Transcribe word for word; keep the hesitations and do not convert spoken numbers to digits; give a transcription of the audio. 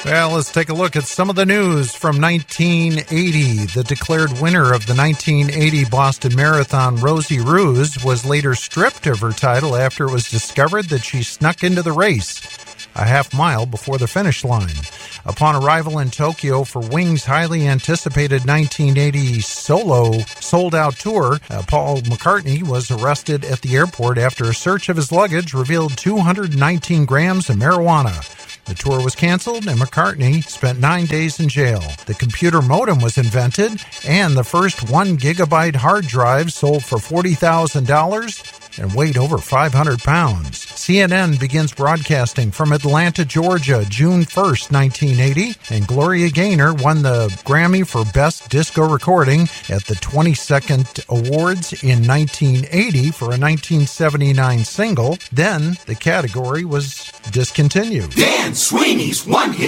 Well, let's take a look at some of the news from nineteen eighty. The declared winner of the nineteen eighty Boston Marathon, Rosie Ruse, was later stripped of her title after it was discovered that she snuck into the race a half mile before the finish line. Upon arrival in Tokyo for Wings' highly anticipated nineteen eighty solo sold-out tour, uh, Paul McCartney was arrested at the airport after a search of his luggage revealed two hundred nineteen grams of marijuana. The tour was canceled, and McCartney spent nine days in jail. The computer modem was invented, and the first one gigabyte hard drive sold for forty thousand dollars and weighed over five hundred pounds. C N N begins broadcasting from Atlanta, Georgia, June first, nineteen eighty, and Gloria Gaynor won the Grammy for Best Disco Recording at the twenty-second Awards in nineteen eighty for a nineteen seventy-nine single. Then the category was discontinued. Dan Sweeney's One Hit